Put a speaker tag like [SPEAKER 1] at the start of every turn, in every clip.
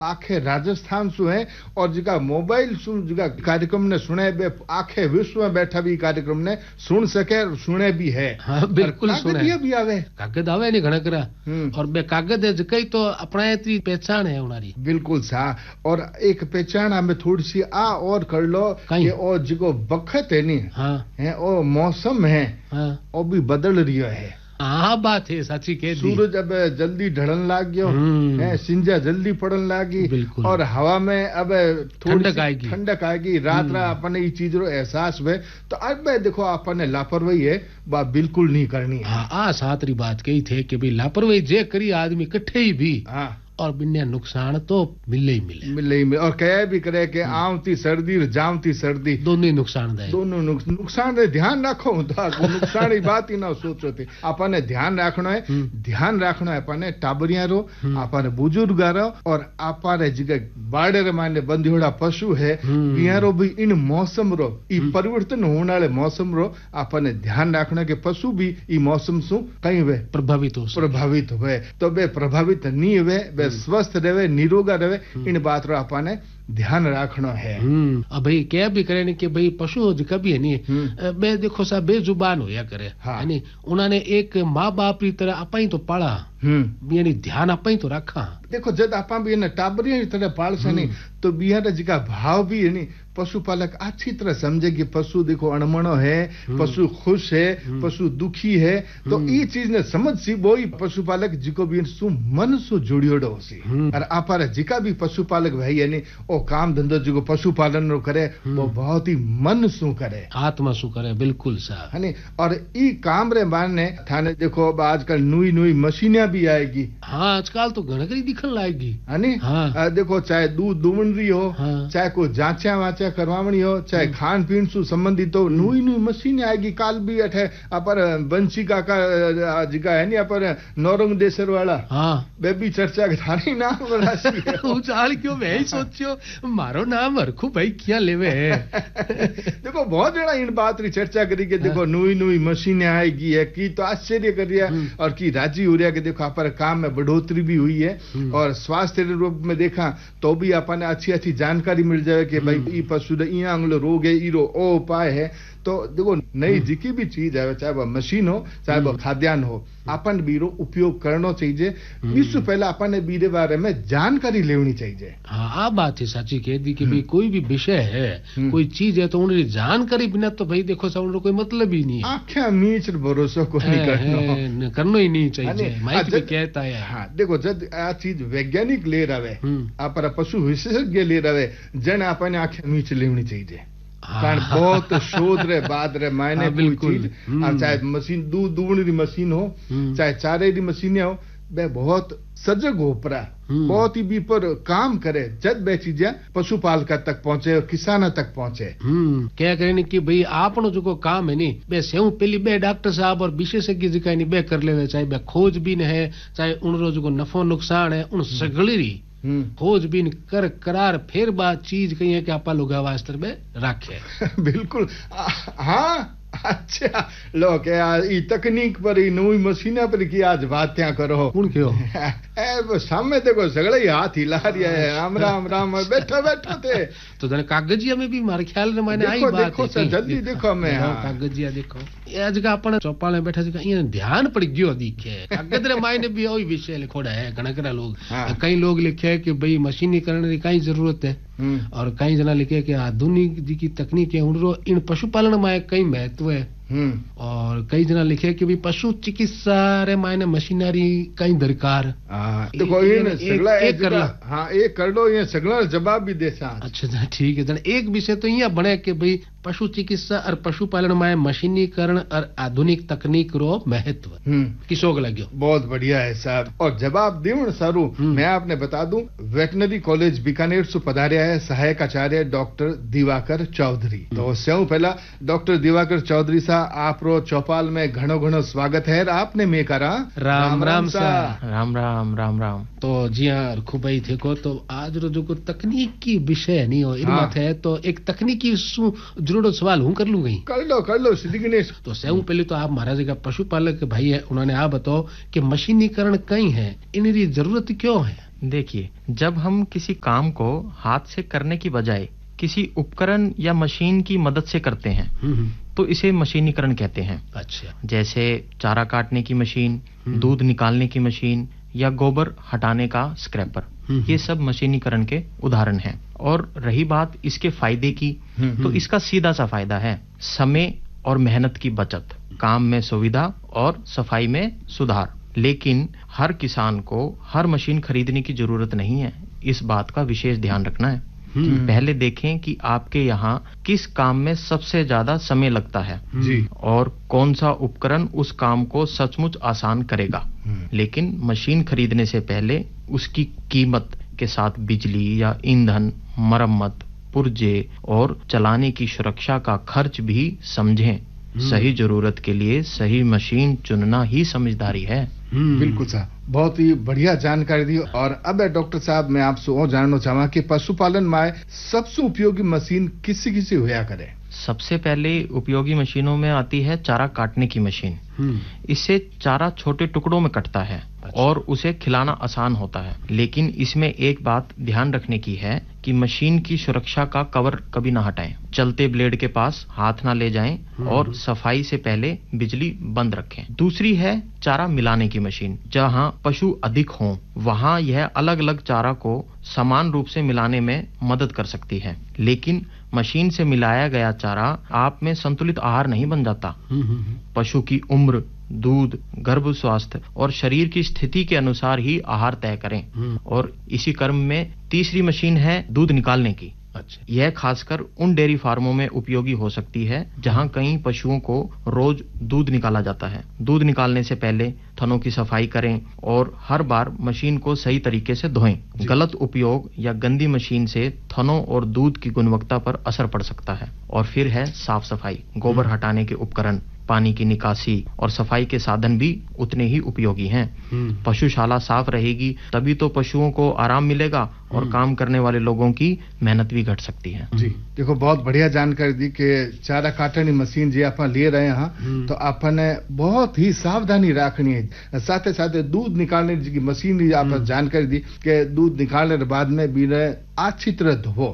[SPEAKER 1] आखे राजस्थान सु है और जका मोबाइल सु जका कार्यक्रम ने सुने बे आखे विश्व में बैठा भी कार्यक्रम ने सुन सके और सुने भी है।
[SPEAKER 2] हाँ बिल्कुल सुने
[SPEAKER 1] भी आवे
[SPEAKER 2] कागज आवे नहीं घणा करा और बे कागज है जकई तो अपना इतनी पहचान है उनारी
[SPEAKER 1] बिल्कुल सा और एक पहचान हमें थोड़ी सी आ और कर लो कि ओ जको वक्त है नी
[SPEAKER 2] हाँ
[SPEAKER 1] है ओ मौसम है
[SPEAKER 2] हाँ
[SPEAKER 1] ओ भी बदल रियो है।
[SPEAKER 2] हाँ बात है साची कह दी।
[SPEAKER 1] सूरज अब जल्दी ढलन लाग गयो है सिंजा जल्दी पड़न लागी और हवा में अब थोड़ी ठंडक आएगी रात रात अपन ये चीज रो एहसास हुए तो अब देखो अपन लापरवाही है बा बिल्कुल नहीं करनी है।
[SPEAKER 2] हाँ आ सातरी बात कही थे कि भाई लापरवाही जे करी आदमी कट्ठे ही भी
[SPEAKER 1] हाँ
[SPEAKER 2] और बिन्ने नुकसान तो मिले ही मिले
[SPEAKER 1] और कह भी करे कि आवती सर्दी और जावती सर्दी
[SPEAKER 2] दोनों ही नुकसानदायक
[SPEAKER 1] दोनों नुकसान दे ध्यान रखो तो नुकसान की बात ही ना सोचो थी अपन ध्यान रखना है अपन टाबरिया रो अपन बुजुर्ग रो और अपन जगह बाड़े माने बंधियोड़ा पशु है बियारो भी इन मौसम रो ई परिवर्तन होने वाले मौसम रो अपन ध्यान रखना के पशु भी ई मौसम सु कहीं वे प्रभावित हुए तो वे प्रभावित नहीं हुए स्वस्थ रहे निरोगा रहे इन बात रो अपने ध्यान रखना है।
[SPEAKER 2] अब भाई क्या भी करे कि भाई पशु कभी है नहीं बे देखो सा बेजुबान होया करे है नहीं उन्होंने एक माँ बाप की तरह आपा ही तो पाला यानी ध्यान आपा ही तो रखा
[SPEAKER 1] देखो जब आपा भी टाबरिया की तरह पाल से नहीं तो बिहार जिका भाव भी है नहीं पशुपालक अच्छी तरह समझे कि पशु देखो अणमणो है पशु खुश है पशु दुखी है तो ये चीज ने समझ सी वो ही पशुपालक जिको भी सु मन सु जुड़ियोड़ो होसी और आपार जिका भी पशुपालक भाई है नहीं ओ काम धंधो जो पशुपालन रो करे वो बहुत ही मन सु करे
[SPEAKER 2] आत्मा सु करे बिल्कुल सा
[SPEAKER 1] है नहीं और ई काम रे माने थाने देखो आजकल नई मशीनें भी आएगी।
[SPEAKER 2] हाँ आजकल तो घणकरी दिखन लाएगी
[SPEAKER 1] है नहीं हाँ। देखो चाहे दूध दुवन रही हो चाहे कोई जांचा वाचा करवावनी हो चाहे खान पीन से संबंधित हो नई मशीनें आएगी काल भी अठे अपर बंसी काका जिका है नहीं अपर नौरंग देसर वाला
[SPEAKER 2] हाँ
[SPEAKER 1] बेबी चर्चा थारी नाम
[SPEAKER 2] उचाल क्यों मैं ही सोचियो मारो नाम हरखू भाई क्या लेवे है
[SPEAKER 1] देखो बहुत जड़ा इन बात री चर्चा करी के देखो नई मशीनें आएगी है की तो आश्चर्य कर रहा है और की राजी हो रहा है कि देखो अपर काम में बढ़ोतरी भी हुई है और स्वास्थ्य रूप में देखा तो भी अपन अच्छी जानकारी मिल जाए कि भाई पशु अंगलो रोग है ईरो ओ उपाय है तो देखो नई जिकी भी चीज है चाहे वो मशीन हो चाहे वो खाद्यान्न हो अपन बीरो उपयोग करना चाहिए इससे पहले अपन ने बीरे बारे में जानकारी लेनी चाहिए।
[SPEAKER 2] हाँ आ बात है साची कह दी कि भाई कोई भी विषय है कोई चीज है तो उन्हें जानकारी बिना तो भाई देखो सब कोई मतलब ही नहीं है
[SPEAKER 1] आख्या मीच भरोसा को नहीं
[SPEAKER 2] करना ही नहीं चाहिए माइक भी कहता है।
[SPEAKER 1] हाँ देखो जब आ चीज वैज्ञानिक ले रहे आप पशु विशेषज्ञ ले रहे जन अपन आख्या मीच लेनी चाहिए कारण बहुत शोध रे बाद रे मायने कोई चीज चाहे मशीन दूध दुगनी री मशीन हो चाहे चारे री मशीनें हो वे बहुत सजग हो परा बहुत ही भी पर काम करे जब वे चीजें पशुपालक तक पहुंचे और किसान तक पहुंचे।
[SPEAKER 2] क्या करें कि भाई आपनो जो काम है नी बे सेऊ पहली बे डॉक्टर साहब और विशेषज्ञ जिका नहीं बे कर लेवे चाहे बे खोजबीन है चाहे उन जो नफो नुकसान है उन सगली री खोजबीन कर करार फिर बात चीज कही है कि आपा लोग वास्ते में रखे
[SPEAKER 1] बिल्कुल हाँ अच्छा लो के तकनीक पर नई मशीन पर की आज बात क्या करो कौन क्यों सामने देखो सगले ही हाथ हिला रहा है राम राम राम बैठो बैठो थे तो जने कागजिया में भी मारे ख्याल में मैंने आई बात देखो जल्दी देखो मैं कागजिया देखो आज का अपन चौपाल में बैठा ये ध्यान पड़ गयो दिखे कागज रे मायने भी वही विषय लिखोड़ा है घणकरा लोग कई लोग लिखे कि भाई मशीनीकरण की कई जरूरत है और कई जना लिखे कि आधुनिक जी की तकनीक है उनको इन पशुपालन में कई महत्व है और कई जना लिखे कि भी पशु चिकित्सा रे मायने मशीनरी कई दरकार देखो एक कर लो ये सगला जवाब भी दे सा।
[SPEAKER 2] अच्छा ठीक है एक विषय तो यहाँ बने कि भाई पशु चिकित्सा और पशुपालन में मशीनीकरण और आधुनिक तकनीक रो महत्व किसोक लग्यो बहुत
[SPEAKER 1] बढ़िया है साहब और जवाब देवण सारू मैं आपने बता दूं वेटनरी कॉलेज बीकानेर से पधारिया है सहायक आचार्य डॉक्टर दिवाकर चौधरी तो सेऊ पहला डॉक्टर दिवाकर चौधरी सा आप रो चौपाल में घणो घणो स्वागत है आपने में करा
[SPEAKER 2] राम राम सा राम राम राम राम तो जी हाँ खूबाई थे को तो आज रो जो तकनीकी विषय नहीं हो इनमत है तो एक तकनीकी जरूर सवाल हूँ कर लूँ गई
[SPEAKER 1] कर लो सिद्धि गणेश
[SPEAKER 2] तो सेऊ पहले तो आप महाराज का पशुपालक भाई है उन्होंने आप बताओ कि मशीनीकरण कई है इनकी जरूरत क्यों है।
[SPEAKER 3] देखिए, जब हम किसी काम को हाथ से करने की बजाय किसी उपकरण या मशीन की मदद से करते हैं तो इसे मशीनीकरण कहते हैं।
[SPEAKER 2] अच्छा।
[SPEAKER 3] जैसे चारा काटने की मशीन, दूध निकालने की मशीन या गोबर हटाने का स्क्रैपर, ये सब मशीनीकरण के उदाहरण हैं। और रही बात इसके फायदे की, तो इसका सीधा सा फायदा है समय और मेहनत की बचत, काम में सुविधा और सफाई में सुधार। लेकिन हर किसान को हर मशीन खरीदने की जरूरत नहीं है, इस बात का विशेष ध्यान रखना है। पहले देखें कि आपके यहाँ किस काम में सबसे ज्यादा समय लगता है
[SPEAKER 1] जी।
[SPEAKER 3] और कौन सा उपकरण उस काम को सचमुच आसान करेगा। लेकिन मशीन खरीदने से पहले उसकी कीमत के साथ बिजली या ईंधन, मरम्मत, पुर्जे और चलाने की सुरक्षा का खर्च भी समझें। सही जरूरत के लिए सही मशीन चुनना ही समझदारी है।
[SPEAKER 1] बिल्कुल साहब, बहुत ही बढ़िया जानकारी दी। और अब डॉक्टर साहब, मैं आपसे और जानना चाहूँगा कि पशुपालन में सबसे उपयोगी मशीन किसी किसी होया करे?
[SPEAKER 3] सबसे पहले उपयोगी मशीनों में आती है चारा काटने की मशीन। इससे चारा छोटे टुकड़ों में कटता है और उसे खिलाना आसान होता है। लेकिन इसमें एक बात ध्यान रखने की है कि मशीन की सुरक्षा का कवर कभी ना हटाएं, चलते ब्लेड के पास हाथ ना ले जाएं और सफाई से पहले बिजली बंद रखें। दूसरी है चारा मिलाने की मशीन। जहां पशु अधिक हों वहां यह अलग अलग चारा को समान रूप से मिलाने में मदद कर सकती है। लेकिन मशीन से मिलाया गया चारा आप में संतुलित आहार नहीं बन जाता। पशु की उम्र, दूध, गर्भ स्वास्थ्य और शरीर की स्थिति के अनुसार ही आहार तय करें। और इसी क्रम में तीसरी मशीन है दूध निकालने की।
[SPEAKER 2] अच्छा।
[SPEAKER 3] यह खासकर उन डेयरी फार्मों में उपयोगी हो सकती है जहां कई पशुओं को रोज दूध निकाला जाता है। दूध निकालने से पहले थनों की सफाई करें और हर बार मशीन को सही तरीके से धोएं। गलत उपयोग या गंदी मशीन से थनों और दूध की गुणवत्ता पर असर पड़ सकता है। और फिर है साफ सफाई। गोबर हटाने के उपकरण, पानी की निकासी और सफाई के साधन भी उतने ही उपयोगी हैं। पशुशाला साफ रहेगी तभी तो पशुओं को आराम मिलेगा और काम करने वाले लोगों की मेहनत भी घट सकती है।
[SPEAKER 1] जी, देखो बहुत बढ़िया जानकारी दी कि चारा काटने मशीन जी आप ले रहे हैं तो आपने बहुत ही सावधानी रखनी है। साथ साथ दूध निकालने की मशीन आप जानकारी दी कि दूध निकालने के बाद में भी अच्छी तरह धोवो।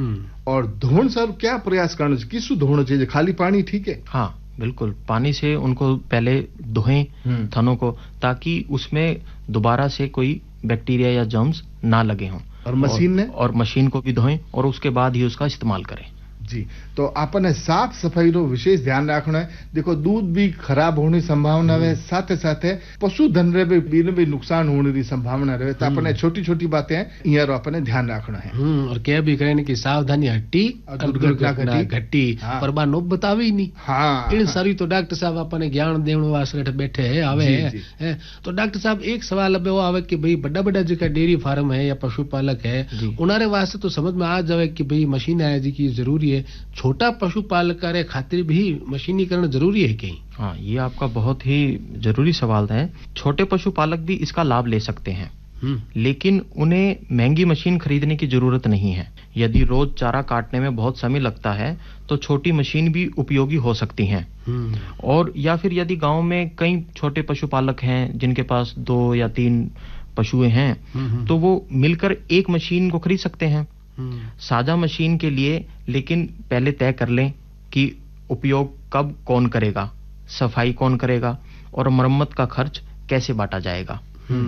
[SPEAKER 1] और धोने सर क्या प्रयास करना चाहिए, किसु धोना चाहिए? खाली पानी ठीक है?
[SPEAKER 3] हाँ बिल्कुल, पानी से उनको पहले धोएं थनों को, ताकि उसमें दोबारा से कोई बैक्टीरिया या जर्म्स ना लगे हों।
[SPEAKER 1] और मशीन ने
[SPEAKER 3] और मशीन को भी धोएं और उसके बाद ही उसका इस्तेमाल करें।
[SPEAKER 1] जी, तो आपने साफ सफाई रो विशेष ध्यान रखना है। देखो दूध भी खराब होने की संभावना है, साथ साथ पशुधन रे भी नुकसान होने की संभावना रहे। तो अपने छोटी छोटी बातें यहाँ अपने ध्यान रखना है।
[SPEAKER 2] और क्या भी करें कि सावधानी हट्टी और दुर्घटना घटी पर बा नो बतावे ही नहीं।
[SPEAKER 1] हाँ,
[SPEAKER 2] इन सारी तो डॉक्टर साहब अपने ज्ञान देने वास्ते बैठे है आवे है। तो डॉक्टर साहब एक सवाल अब वो आवे कि भाई बड़ा बड़ा जो डेयरी फार्म है या पशुपालक है उनारे वास्ते तो समझ में आ जावे कि भाई मशीन है जी की जरूरी है। छोटा पशुपालक करे खातिर भी मशीनीकरण जरूरी है कहीं?
[SPEAKER 3] हाँ, ये आपका बहुत ही जरूरी सवाल है। छोटे पशुपालक भी इसका लाभ ले सकते हैं, लेकिन उन्हें महंगी मशीन खरीदने की जरूरत नहीं है। यदि रोज चारा काटने में बहुत समय लगता है तो छोटी मशीन भी उपयोगी हो सकती हैं। और या फिर यदि गांव में कई छोटे पशुपालक हैं जिनके पास 2 या 3 पशुएं हैं तो वो मिलकर एक मशीन को खरीद सकते हैं। साझा मशीन के लिए लेकिन पहले तय कर लें कि उपयोग कब कौन करेगा, सफाई कौन करेगा और मरम्मत का खर्च कैसे बांटा जाएगा।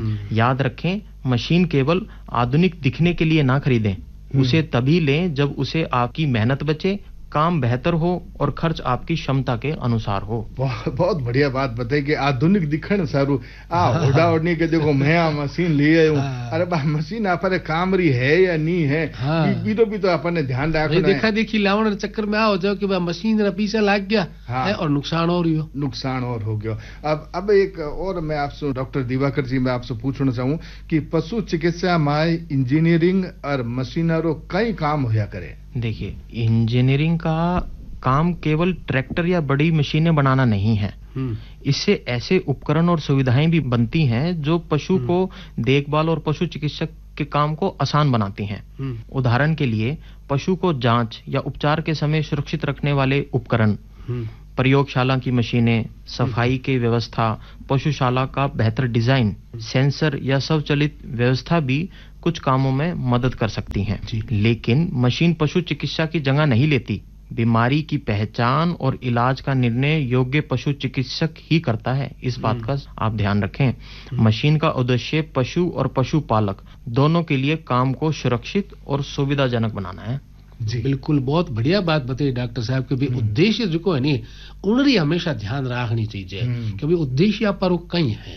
[SPEAKER 3] याद रखें, मशीन केवल आधुनिक दिखने के लिए ना खरीदें, उसे तभी लें जब उसे आपकी मेहनत बचे, काम बेहतर हो और खर्च आपकी क्षमता के अनुसार हो।
[SPEAKER 1] बहुत बढ़िया बात बताई कि आधुनिक दिखण सारू ओडा ओडनी के देखो मैं मशीन ले आयो। अरे बा मशीन आपने काम री है या नहीं है, बीरो भी तो आपने ध्यान रखना है।
[SPEAKER 2] देखा देखी लावण चक्कर में आओ जाओ कि बा मशीन रा पीछे लग गया है और नुकसान हो रही हो।
[SPEAKER 1] नुकसान और हो गया। अब एक और मैं आपसे डॉक्टर दिवाकर जी मैं आपसे पूछना चाहूँ कि पशु चिकित्सा में इंजीनियरिंग और मशीनरों कई काम होया करे।
[SPEAKER 3] देखिए, इंजीनियरिंग का काम केवल ट्रैक्टर या बड़ी मशीनें बनाना नहीं है। इससे ऐसे उपकरण और सुविधाएं भी बनती हैं जो पशु को देखभाल और पशु चिकित्सक के काम को आसान बनाती हैं। उदाहरण के लिए पशु को जांच या उपचार के समय सुरक्षित रखने वाले उपकरण, प्रयोगशाला की मशीनें, सफाई की व्यवस्था, पशुशाला का बेहतर डिजाइन, सेंसर या स्वचालित व्यवस्था भी कुछ कामों में मदद कर सकती हैं। लेकिन मशीन पशु चिकित्सा की जगह नहीं लेती। बीमारी की पहचान और इलाज का निर्णय योग्य पशु चिकित्सक ही करता है। इस बात का आप ध्यान रखें। मशीन का उद्देश्य पशु और पशुपालक दोनों के लिए काम को सुरक्षित और सुविधाजनक बनाना है।
[SPEAKER 2] जी बिल्कुल, बहुत बढ़िया बात बताई डॉक्टर साहब के भी उद्देश्य जो है नी उनरी हमेशा ध्यान रखनी चाहिए क्योंकि उद्देश्य पर कई है।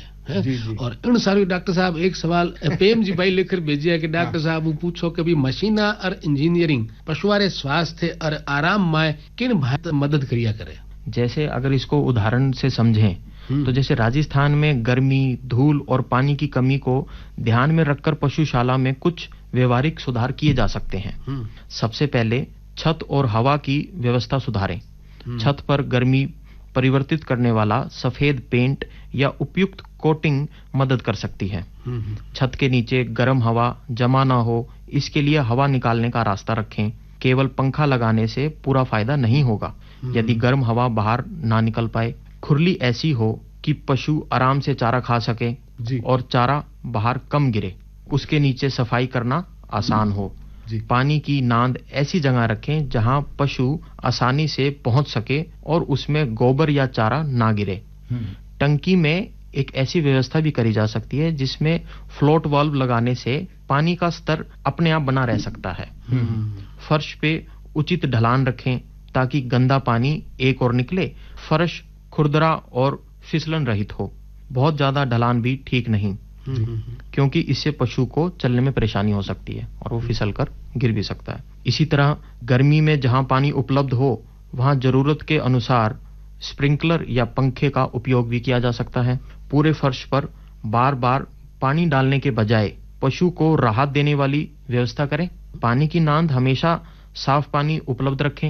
[SPEAKER 2] और इन सारी डॉक्टर साहब एक सवाल प्रेम जी भाई लेकर भेजिए है कि डॉक्टर साहब वो पूछो कि भी मशीना और इंजीनियरिंग पशुआरे स्वास्थ्य और आराम में किन मदद करिया करे।
[SPEAKER 3] जैसे अगर इसको उदाहरण से समझें तो जैसे राजस्थान में गर्मी, धूल और पानी की कमी को ध्यान में रखकर पशुशाला में कुछ व्यवहारिक सुधार किए जा सकते हैं। सबसे पहले छत और हवा की व्यवस्था सुधारें। छत पर गर्मी परिवर्तित करने वाला सफेद पेंट या उपयुक्त कोटिंग मदद कर सकती है। छत के नीचे गर्म हवा जमा ना हो, इसके लिए हवा निकालने का रास्ता रखें। केवल पंखा लगाने से पूरा फायदा नहीं होगा यदि गर्म हवा बाहर ना निकल पाए। खुरली ऐसी हो कि पशु आराम से चारा खा सके और चारा बाहर कम गिरे, उसके नीचे सफाई करना आसान हो। पानी की नांद ऐसी जगह रखें जहां पशु आसानी से पहुंच सके और उसमें गोबर या चारा ना गिरे। टंकी में एक ऐसी व्यवस्था भी करी जा सकती है जिसमें फ्लोट वाल्व लगाने से पानी का स्तर अपने आप बना रह सकता है। फर्श पे उचित ढलान रखें ताकि गंदा पानी एक और निकले। फर्श खुरदरा और फिसलन रहित हो। बहुत ज्यादा ढलान भी ठीक नहीं क्योंकि इससे पशु को चलने में परेशानी हो सकती है और वो फिसल कर गिर भी सकता है। इसी तरह गर्मी में जहां पानी उपलब्ध हो वहां जरूरत के अनुसार स्प्रिंकलर या पंखे का उपयोग भी किया जा सकता है। पूरे फर्श पर बार बार पानी डालने के बजाय पशु को राहत देने वाली व्यवस्था करें। पानी की नांद हमेशा साफ पानी उपलब्ध रखें।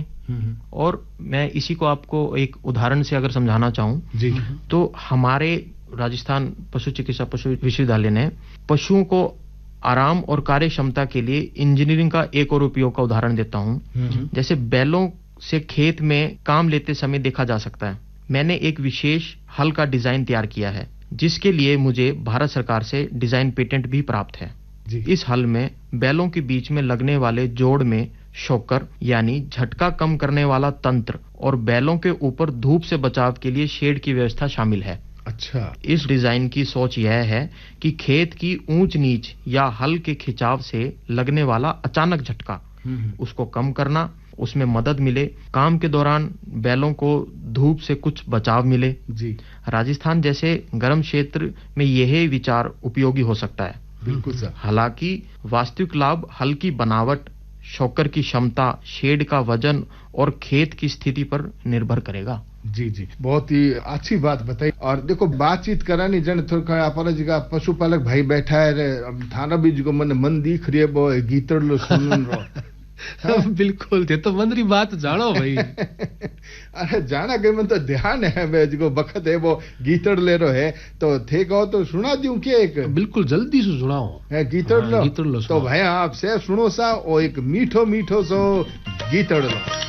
[SPEAKER 3] और मैं इसी को आपको एक उदाहरण से अगर समझाना चाहूं तो हमारे राजस्थान पशु चिकित्सा पशु विश्वविद्यालय ने पशुओं को आराम और कार्य क्षमता के लिए इंजीनियरिंग का एक और उपयोग का उदाहरण देता हूं। जैसे बैलों से खेत में काम लेते समय देखा जा सकता है। मैंने एक विशेष हल का डिजाइन तैयार किया है जिसके लिए मुझे भारत सरकार से डिजाइन पेटेंट भी प्राप्त है। इस हल में बैलों के बीच में लगने वाले जोड़ में शॉकर यानी झटका कम करने वाला तंत्र और बैलों के ऊपर धूप से बचाव के लिए शेड की व्यवस्था शामिल है।
[SPEAKER 1] अच्छा,
[SPEAKER 3] इस डिजाइन की सोच यह है कि खेत की ऊंच नीच या हल के खिंचाव से लगने वाला अचानक झटका उसको कम करना, उसमें मदद मिले। काम के दौरान बैलों को धूप से कुछ बचाव मिले। राजस्थान जैसे गर्म क्षेत्र में यह विचार उपयोगी हो सकता है।
[SPEAKER 1] बिल्कुल सर।
[SPEAKER 3] हालांकि वास्तविक लाभ हल की बनावट, शॉकर की क्षमता, शेड का वजन और खेत की स्थिति पर निर्भर करेगा।
[SPEAKER 1] जी, बहुत ही अच्छी बात बताई। और देखो बातचीत करानी जन थोड़ा अपन जी का पशुपालक भाई बैठा है थाना बीज को मन दिख रही है वो गीतड़ लो सुन रो।
[SPEAKER 2] बिल्कुल थे तो मंदरी बात जानो भाई।
[SPEAKER 1] अरे जाना के मन तो ध्यान है मैं जो बखत है वो गीतड़ ले रो है तो थे कहो तो सुना दूं क्या एक।
[SPEAKER 2] बिल्कुल जल्दी से सुनाओ
[SPEAKER 1] है गीतड़ लो तो भाई आप से सुनो सा वो एक मीठो मीठो सो गीतड़ लो।